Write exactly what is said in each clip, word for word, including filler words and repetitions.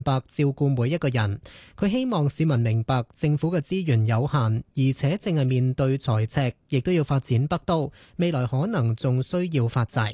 白照顧每一個人。佢希望市民明白政府嘅資源有限，而且正係面對財赤，亦都要發展北都，未來可能仲需要發債。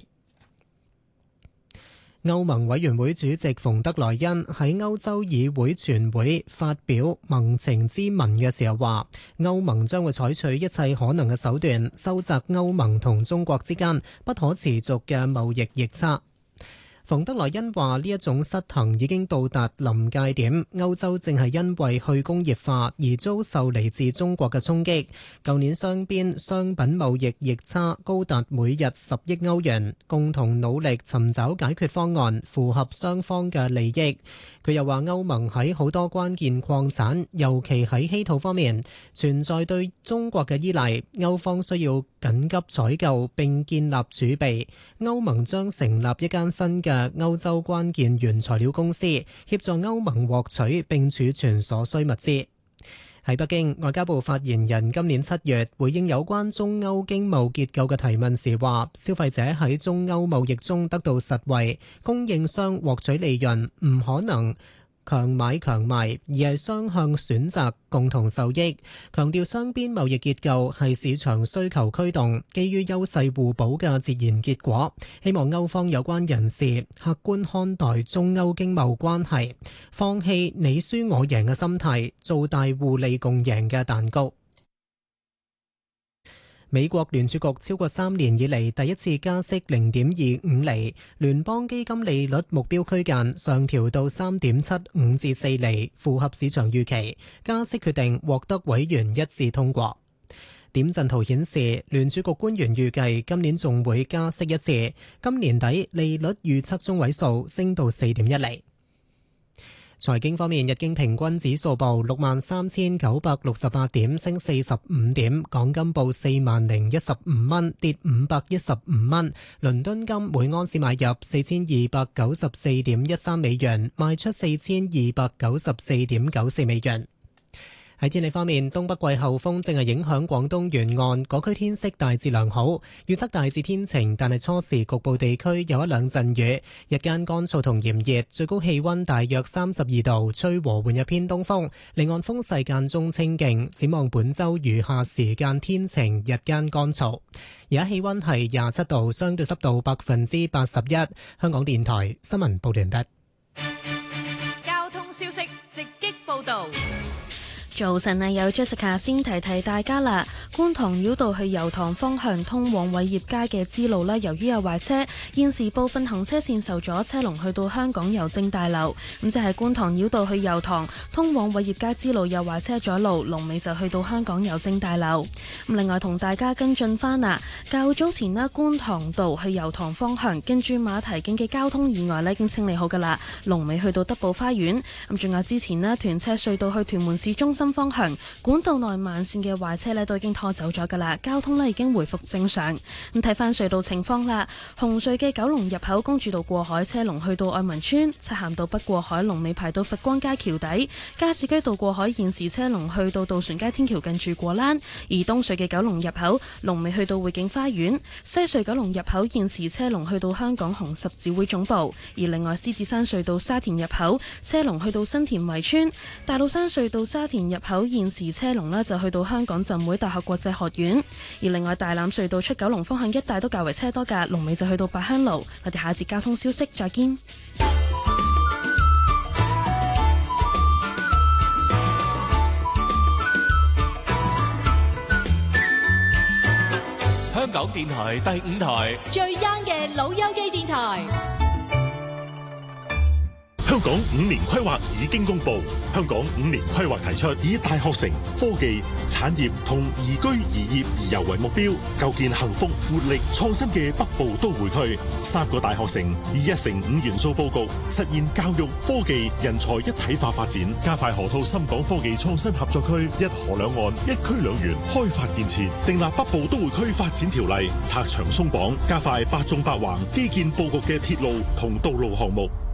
歐盟委員會主席馮德萊恩喺歐洲議會全會發表盟情咨文嘅時候話，歐盟將會採取一切可能嘅手段，收窄歐盟同中國之間不可持續嘅貿易逆差。馮德萊恩話：呢一種失衡已經到達臨界點，歐洲正係因為去工業化而遭受嚟自中國嘅衝擊。舊年雙邊商品貿易逆差高達每日十億歐元，共同努力尋找解決方案，符合雙方嘅利益。佢又話：歐盟喺好多關鍵礦產，尤其喺稀土方面，存在對中國嘅依賴，歐方需要緊急採購並建立儲備。歐盟將成立一間新嘅歐洲關鍵原材料公司，協助歐盟獲取並儲存所需物資。喺北京，外交部發言人今年七月回應有關中歐經貿結構嘅提問時話，消費者喺中歐貿易中得到實惠，供應商獲取利潤，唔可能強買強賣，而係雙向選擇，共同受益。強調雙邊貿易結構係市場需求驅動，基於優勢互補嘅自然結果。希望歐方有關人士客觀看待中歐經貿關係，放棄你輸我贏嘅心態，做大互利共贏嘅蛋糕。美國聯儲局超過三年以嚟第一次加息零點二五厘，聯邦基金利率目標區間上調到三點七五至四厘，符合市場預期。加息決定獲得委員一致通過。點陣圖顯示，聯儲局官員預計今年仲會加息一次，今年底利率預測中位數升到四點一厘。財經方面，日經平均指數報六萬三千九百六十八點，升四十五點；港金報四萬零一十五蚊，跌五百一十五蚊。倫敦金每安士買入四千二百九十四點一三美元，賣出四千二百九十四點九四美元。喺天氣方面，東北季候風正係影響廣東沿岸，嗰區天色大致良好，預測大致天晴，但係初時局部地區有一兩陣雨，日間乾燥同炎熱，最高氣溫大約三十二度，吹和緩一偏東風，離岸風勢間中清勁。展望本週餘下時間天晴，日間乾燥。而家氣溫係廿七度，相對濕度百分之八十一。香港電台新聞報道完畢。 交通消息直擊報道。 早晨啊，有 Jessica 先提提大家啦。觀塘繞道去油塘方向通往偉業街嘅支路咧，由於有壞車，現時部分行車線受阻，車龍去到香港郵政大樓。咁即係觀塘繞道去油塘通往偉業街支路有壞車阻路，龍尾就去到香港郵政大樓。咁另外同大家跟進翻啊，較早前咧觀塘道去油塘方向跟住馬蹄徑嘅交通意外咧已經清理好噶啦，龍尾去到德寶花園。咁仲有之前咧屯車隧道去屯門市中心方向管道內慢線嘅壞車咧都已經拖走咗噶啦，交通咧已經回復正常。咁睇翻隧道情況啦，紅隧嘅九龍入口公主道過海車龍去到愛民村，漆咸道北過海龍尾排到佛光街橋底，加士居道過海現時車龍去到渡船街天橋近住果欄，而東隧嘅九龍入口龍尾去到匯景花園，西隧九龍入口現時車龍去到香港紅十字會總部，而另外獅子山隧道沙田入口車龍去到新田圍村，大老山隧道沙田入口現時車龍呢就去到香港浸會大學國際學院，而另外大欖隧道出九龍方向一帶都較為車多㗎，龍尾就去到八鄉路。我哋下一節交通消息再見。 香港電台第五台最 young 嘅老友記電台。 香港五年規劃已經公布，香港五年規劃提出以大學城、科技、產業同宜居宜業宜遊為目標，構建幸福、活力、創新嘅北部都會區。三個大學城以一城五元素佈局，實現教育、科技、人才一體化發展，加快河套深港科技創新合作區，一河兩岸、一區兩園開發建設，訂立北部都會區發展條例，拆牆鬆綁，加快八縱八橫基建佈局嘅鐵路同道路項目。